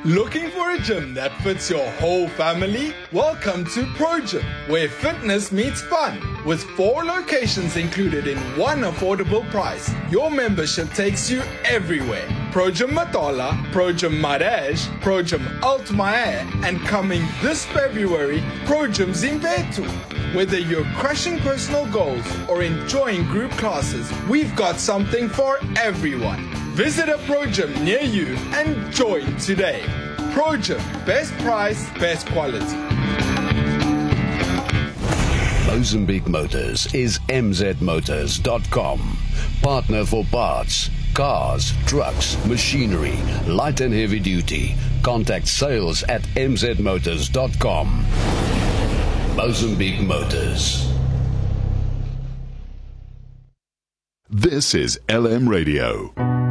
Looking for a gym that fits your whole family? Welcome to ProGym, where fitness meets fun. With 4 locations included in one affordable price, your membership takes you everywhere. ProGym Matola, ProGym Maraj, ProGym Altmaier, and coming this February, ProGym Zimbetu. Whether you're crushing personal goals or enjoying group classes, we've got something for everyone. Visit a ProGym near you and join today. ProGym, best price, best quality. Mozambique Motors is mzmotors.com. Partner for parts, cars, trucks, machinery, light and heavy duty. Contact sales at mzmotors.com. Mozambique Motors. This is LM Radio.